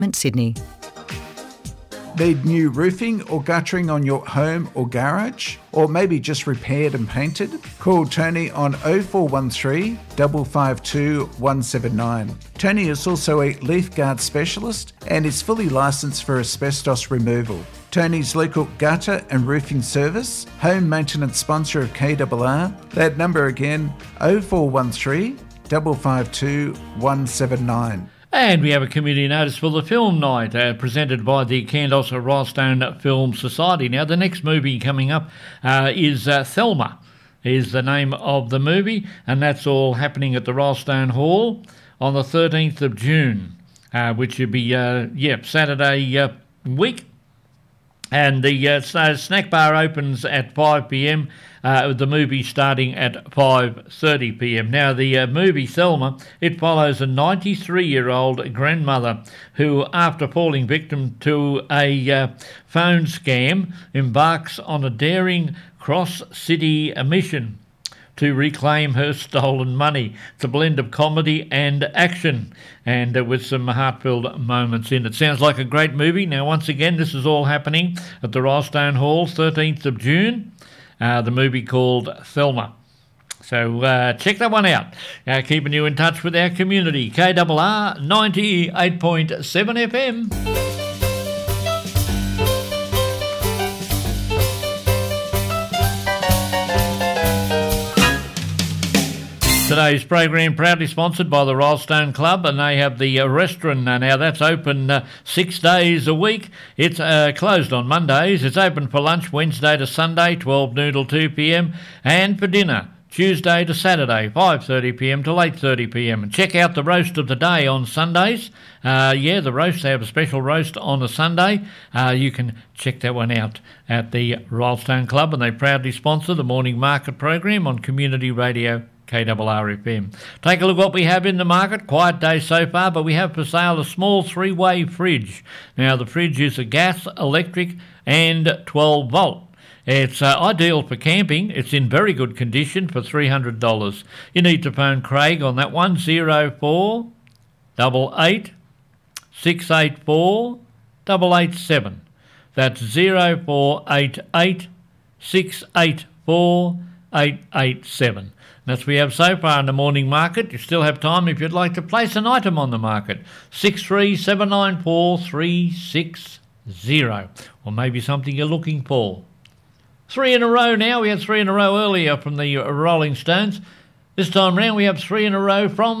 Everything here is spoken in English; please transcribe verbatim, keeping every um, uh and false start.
Sydney. Need new roofing or guttering on your home or garage? Or maybe just repaired and painted? Call Tony on oh four one three, five five two, one seven nine. Tony is also a leaf guard specialist and is fully licensed for asbestos removal. Tony's local gutter and roofing service, home maintenance sponsor of K R R. That number again, oh four one three, five five two, one seven nine. And we have a community notice for the film night uh, presented by the Candos Rylstone Film Society. Now, the next movie coming up uh, is uh, Thelma, is the name of the movie, and that's all happening at the Rylstone Hall on the thirteenth of June, uh, which would be, uh, yeah, Saturday uh, week. And the uh, snack bar opens at five p m, uh, with the movie starting at five thirty p m. Now, the uh, movie Thelma, it follows a ninety-three-year-old grandmother who, after falling victim to a uh, phone scam, embarks on a daring cross-city mission to reclaim her stolen money. It's a blend of comedy and action, and uh, with some heartfelt moments in it. Sounds like a great movie. Now, once again, this is all happening at the Rylstone Hall, thirteenth of June, uh, the movie called Thelma. So uh, check that one out. Uh, keeping you in touch with our community. K R R ninety-eight point seven F M. Today's program proudly sponsored by the Rylstone Club, and they have the uh, restaurant. Uh, now, that's open uh, six days a week. It's uh, closed on Mondays. It's open for lunch Wednesday to Sunday, twelve noon till two p m, and for dinner Tuesday to Saturday, five thirty p m till eight thirty p m. And check out the roast of the day on Sundays. Uh, yeah, the roast, they have a special roast on a Sunday. Uh, you can check that one out at the Rylstone Club, and they proudly sponsor the morning market program on Community Radio K R R F M. Take a look what we have in the market. Quiet day so far, but we have for sale a small three-way fridge. Now, the fridge is a gas, electric and twelve volt. It's uh, ideal for camping. It's in very good condition for three hundred dollars. You need to phone Craig on that one, oh four eight eight, six eight four, eight eight seven. That's oh four eight eight, six eight four, eight eight seven. That's what we have so far in the morning market. You still have time if you'd like to place an item on the market. six three seven nine four three six zero. Or maybe something you're looking for. Three in a row now. We had three in a row earlier from the Rolling Stones. This time round we have three in a row from